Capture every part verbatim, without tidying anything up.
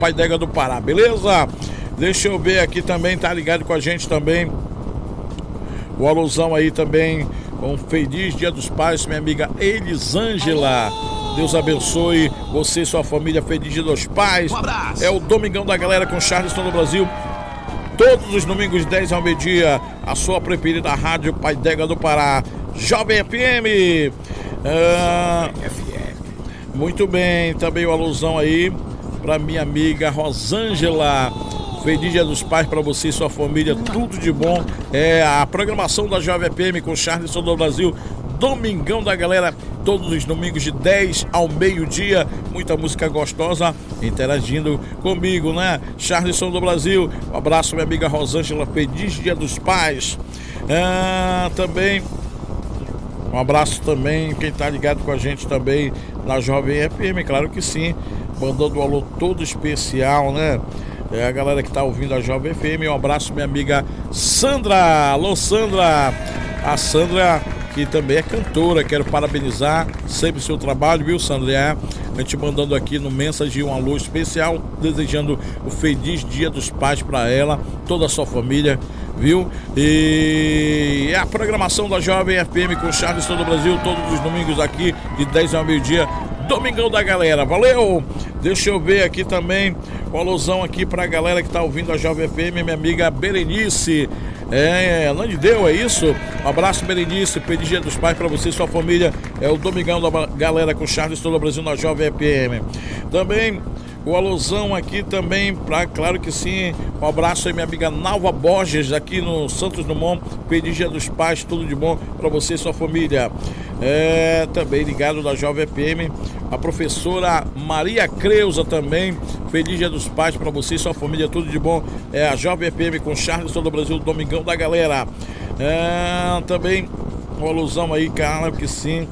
Pai D'Égua do Pará, beleza? Deixa eu ver aqui também, tá ligado com a gente também. O alusão aí também, um feliz Dia dos Pais, minha amiga Elisângela. Deus abençoe você e sua família, feliz Dia dos Pais. Um abraço. É o Domingão da Galera com Charleston do Brasil. Todos os domingos, dez ao meio-dia, a sua preferida rádio Pai D'Égua do Pará, Jovem F M. Ah, muito bem, também o alusão aí para minha amiga Rosângela. Feliz Dia dos Pais para você e sua família, tudo de bom. É a programação da Jovem F M com Charleston do Brasil, Domingão da Galera, todos os domingos de dez ao meio-dia, muita música gostosa interagindo comigo, né? Charleston do Brasil, um abraço minha amiga Rosângela, feliz Dia dos Pais. Ah, também um abraço também quem tá ligado com a gente também na Jovem F M, claro que sim, mandando um alô todo especial, né? É a galera que tá ouvindo a Jovem F M, um abraço minha amiga Sandra. Alô Sandra, a Sandra que também é cantora, quero parabenizar sempre o seu trabalho, viu Sandra? É, a gente mandando aqui no Mensagem um alô especial, desejando o feliz Dia dos Pais para ela, toda a sua família, viu? E é a programação da Jovem F M com Charleston do Brasil, todos os domingos aqui, de dez ao meio-dia, Domingão da Galera, valeu! Deixa eu ver aqui também, o alusão aqui pra galera que tá ouvindo a Jovem F M, minha amiga Berenice. É, Nande Deu, é isso? Um abraço, Berenice, feliz Dia dos Pais pra você e sua família. É o Domingão da Galera com Charleston do Brasil na Jovem F M. Também o alusão aqui também, pra, claro que sim, um abraço aí minha amiga Nalva Borges, aqui no Santos Dumont, feliz Dia dos Pais, tudo de bom pra você e sua família. É, também ligado da Jovem F M, a professora Maria Creuza também, feliz Dia dos Pais pra você e sua família, tudo de bom. É a Jovem F M com Charleston do Brasil, Domingão da Galera. É, também uma alusão aí, claro que sim,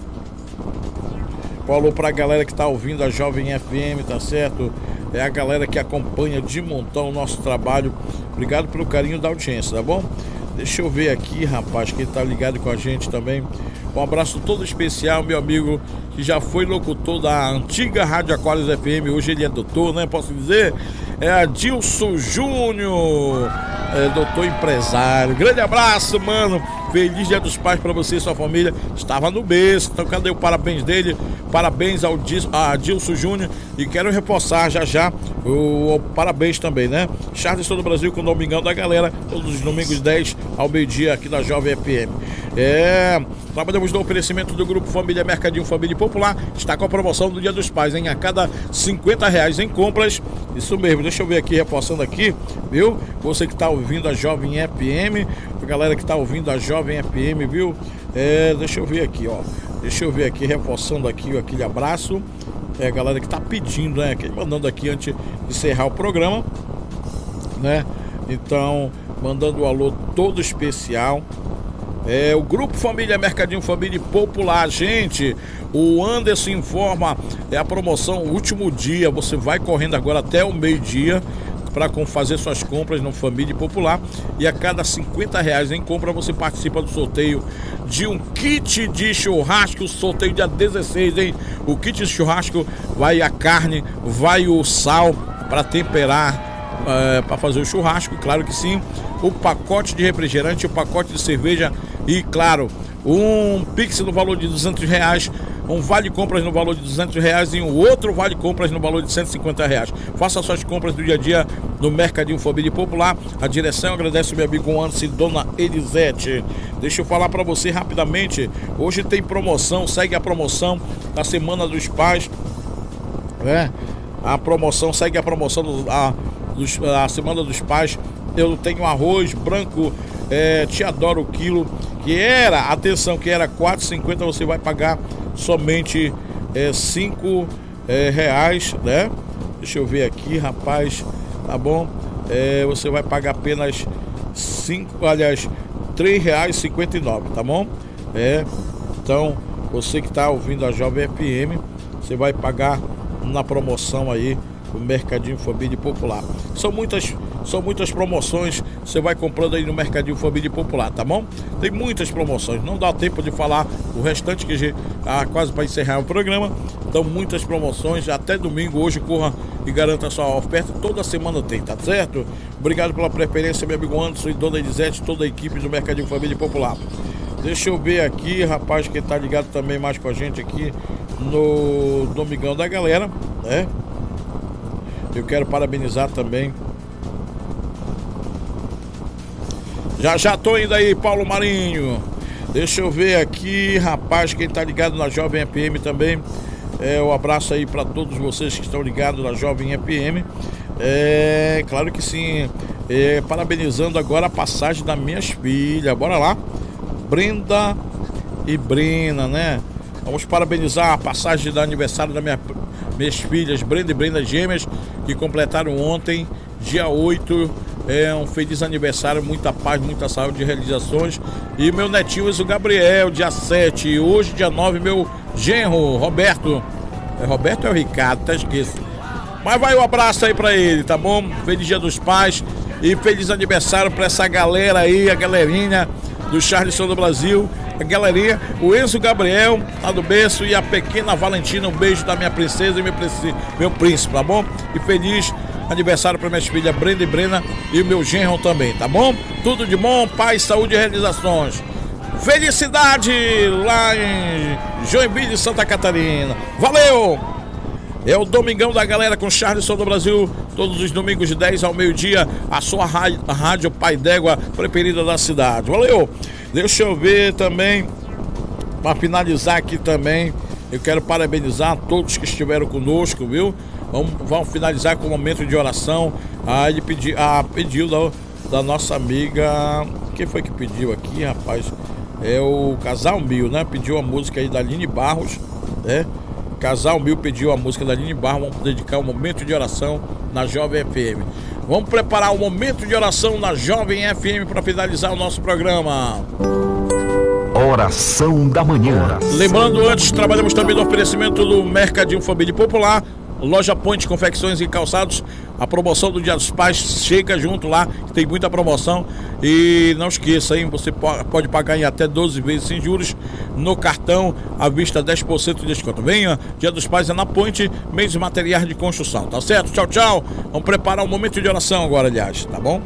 falou pra galera que tá ouvindo a Jovem F M, tá certo? É a galera que acompanha de montão o nosso trabalho. Obrigado pelo carinho da audiência, tá bom? Deixa eu ver aqui, rapaz, quem tá ligado com a gente também. Um abraço todo especial, meu amigo, que já foi locutor da antiga Rádio Aquários F M, hoje ele é doutor, né? Posso dizer? É Adilson Júnior, é, doutor empresário. Grande abraço, mano. Feliz Dia dos Pais pra você e sua família. Estava no berço, então cadê o parabéns dele? Parabéns ao Adilson Júnior. E quero reforçar já já o, o parabéns também, né? Charleston do Brasil com o Domingão da Galera, todos os domingos dez ao meio-dia aqui na Jovem F M. É, trabalhamos no oferecimento do Grupo Família Mercadinho Família Popular. Está com a promoção do Dia dos Pais, hein? A cada cinquenta reais em compras. Isso mesmo, deixa eu ver aqui, reforçando aqui, viu? Você que está ouvindo a Jovem F M, a galera que está ouvindo a Jovem F M, viu? É, deixa eu ver aqui, ó. Deixa eu ver aqui, reforçando aqui aquele abraço. É a galera que está pedindo, né? Mandando aqui antes de encerrar o programa, né? Então, mandando um alô todo especial. É, o Grupo Família Mercadinho Família Popular, gente, o Anderson informa, é a promoção, o último dia, você vai correndo agora até o meio-dia para fazer suas compras no Família Popular, e a cada cinquenta reais em compra você participa do sorteio de um kit de churrasco, sorteio dia dezesseis, hein? O kit de churrasco vai a carne, vai o sal para temperar, é, para fazer o churrasco, claro que sim, o pacote de refrigerante, o pacote de cerveja e, claro, um Pix no valor de duzentos reais, um vale compras no valor de duzentos reais e um outro vale compras no valor de cento e cinquenta reais. Faça suas compras do dia a dia no Mercadinho Família Popular. A direção agradece o meu amigo Anderson e Dona Elisete. Deixa eu falar para você rapidamente, hoje tem promoção, segue a promoção da Semana dos Pais, né? A promoção, segue a promoção do, a, dos, a Semana dos Pais. Eu tenho arroz branco, é, te adoro o quilo, que era, atenção, que era quatro reais e cinquenta centavos, você vai pagar somente é, cinco é, reais, né? Deixa eu ver aqui, rapaz, tá bom? É, você vai pagar apenas cinco, aliás, três reais e cinquenta e nove centavos, tá bom? É, então, você que está ouvindo a Jovem F M, você vai pagar na promoção aí o Mercadinho Família Popular. São muitas, são muitas promoções, você vai comprando aí no Mercadinho Família Popular, tá bom? Tem muitas promoções, não dá tempo de falar o restante, que já ah, quase para encerrar o programa. Então, muitas promoções, até domingo, hoje corra e garanta a sua oferta. Toda semana tem, tá certo? Obrigado pela preferência, meu amigo Anderson e Dona Elisete, toda a equipe do Mercadinho Família Popular. Deixa eu ver aqui, rapaz, que tá ligado também mais com a gente aqui no Domingão da Galera, né? Eu quero parabenizar também. Já já tô indo aí, Paulo Marinho. Deixa eu ver aqui, rapaz, quem tá ligado na Jovem F M também. É, um abraço aí para todos vocês que estão ligados na Jovem F M. É, claro que sim. É, parabenizando agora a passagem das minhas filhas. Bora lá. Brenda e Brena, né? Vamos parabenizar a passagem do aniversário das minha, minhas filhas, Brenda e Brenda gêmeas, que completaram ontem, dia oito. É um feliz aniversário, muita paz, muita saúde e realizações. E meu netinho, o Gabriel, dia sete. E hoje, dia nove, meu genro, Roberto. É Roberto é o Ricardo, tá esquecido. Mas vai um abraço aí pra ele, tá bom? Feliz Dia dos Pais e feliz aniversário pra essa galera aí, a galerinha do Charleston do Brasil, a galerinha, o Enzo Gabriel, lá do berço, e a pequena Valentina. Um beijo da minha princesa e meu, meu príncipe, tá bom? E feliz aniversário para minhas filhas Brenda e Brena e o meu genro também, tá bom? Tudo de bom, paz, saúde e realizações. Felicidade lá em Joinville, Santa Catarina. Valeu! É o Domingão da Galera com Charleston do Brasil, todos os domingos de dez ao meio-dia, a sua rádio, a rádio Pai d'Égua preferida da cidade. Valeu! Deixa eu ver também, para finalizar aqui também, eu quero parabenizar todos que estiveram conosco, viu? Vamos, vamos finalizar com um momento de oração. Ah, ele pedi, ah, pediu da, da nossa amiga. Quem foi que pediu aqui, rapaz? É o Casal Mil, né? Pediu a música aí da Aline Barros, né? Casal Mil pediu a música da Aline Barros. Vamos dedicar um momento de oração na Jovem F M. Vamos preparar um momento de oração na Jovem F M para finalizar o nosso programa. Oração da manhã. Lembrando, antes, trabalhamos também no oferecimento do Mercadinho Família Popular, Loja Ponte Confecções e Calçados. A promoção do Dia dos Pais chega junto lá, que tem muita promoção. E não esqueça, hein? Você pode pagar em até doze vezes sem juros no cartão, à vista dez por cento de desconto. Venha, Dia dos Pais é na Ponte, meios e materiais de construção, tá certo? Tchau, tchau. Vamos preparar um momento de oração agora, aliás, tá bom?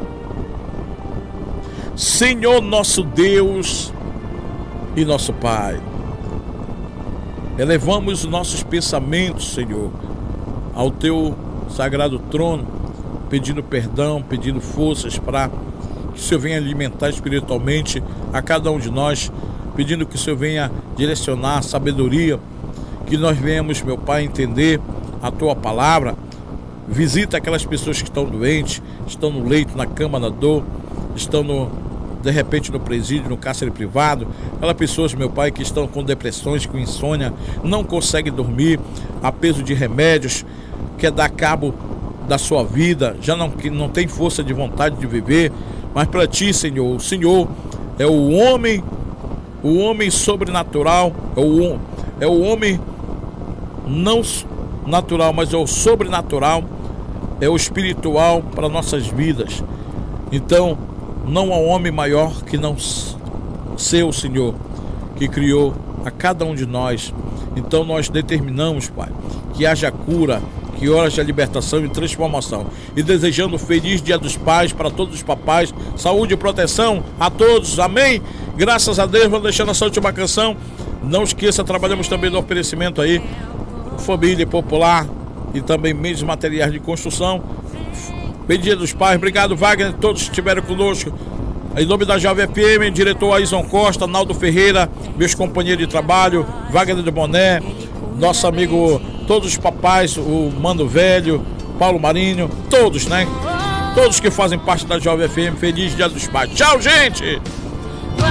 Senhor nosso Deus e nosso Pai, elevamos os nossos pensamentos, Senhor, ao Teu sagrado trono, pedindo perdão, pedindo forças para que o Senhor venha alimentar espiritualmente a cada um de nós, pedindo que o Senhor venha direcionar a sabedoria, que nós venhamos, meu Pai, entender a Tua palavra. Visita aquelas pessoas que estão doentes, estão no leito, na cama, na dor, estão no... de repente no presídio, no cárcere privado, aquelas pessoas, meu Pai, que estão com depressões, com insônia, não conseguem dormir, a peso de remédios, quer dar cabo da sua vida, já não, que não tem força de vontade de viver, mas para Ti, Senhor, o Senhor é o homem, o homem sobrenatural, é o, é o homem não natural, mas é o sobrenatural, é o espiritual para nossas vidas. Então, não há homem maior que não ser o Senhor, que criou a cada um de nós. Então nós determinamos, Pai, que haja cura, que horas de libertação e transformação. E desejando um feliz Dia dos Pais para todos os papais, saúde e proteção a todos, amém? Graças a Deus. Vamos deixar nossa última canção. Não esqueça, trabalhamos também no oferecimento aí, Família Popular e também meios materiais de construção. Feliz Dia dos Pais, obrigado Wagner, todos que estiveram conosco. Em nome da Jovem F M, diretor Aison Costa, Naldo Ferreira, meus companheiros de trabalho, Wagner de Boné, nosso amigo, todos os papais, o Mano Velho, Paulo Marinho, todos, né? Todos que fazem parte da Jovem F M, feliz Dia dos Pais. Tchau, gente!